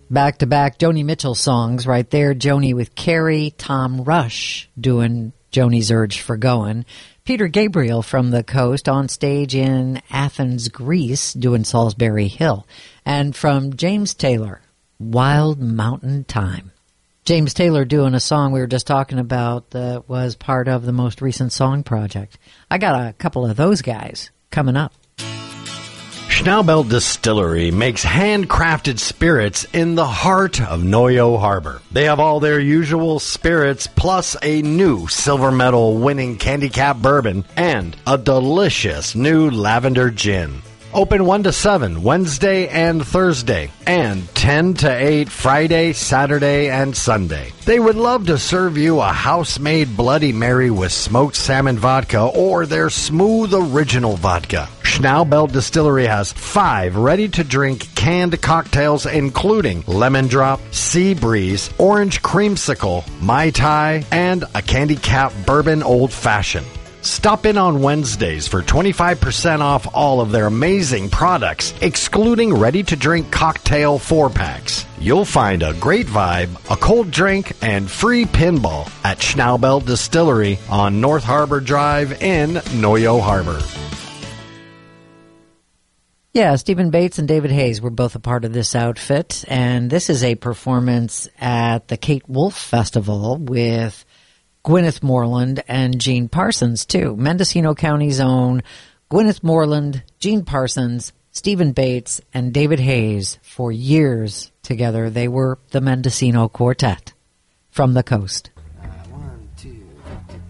Back-to-back Joni Mitchell songs right there. Joni with Carrie, Tom Rush doing Joni's Urge for Going. Peter Gabriel from the Coast on stage in Athens, Greece, doing Salisbury Hill. And from James Taylor, Wild Mountain Time. James Taylor doing a song we were just talking about that was part of the most recent song project. I got a couple of those guys coming up. Schnaubelt Distillery makes handcrafted spirits in the heart of Noyo Harbor. They have all their usual spirits plus a new silver medal winning Candy Cap bourbon and a delicious new lavender gin. Open 1 to 7 Wednesday and Thursday, and 10 to 8 Friday, Saturday, and Sunday. They would love to serve you a house-made Bloody Mary with smoked salmon vodka or their smooth original vodka. Schnaubelt Distillery has 5 ready-to-drink canned cocktails including Lemon Drop, Sea Breeze, Orange Creamsicle, Mai Tai, and a Candy Cap Bourbon Old Fashioned. Stop in on Wednesdays for 25% off all of their amazing products, excluding ready-to-drink cocktail 4-packs. You'll find a great vibe, a cold drink, and free pinball at Schnaubelt Distillery on North Harbor Drive in Noyo Harbor. Yeah, Stephen Bates and David Hayes were both a part of this outfit, and this is a performance at the Kate Wolf Festival with Gwyneth Moreland and Gene Parsons, too. Mendocino County's own Gwyneth Moreland, Gene Parsons, Stephen Bates, and David Hayes. For years together, they were the Mendocino Quartet from the Coast.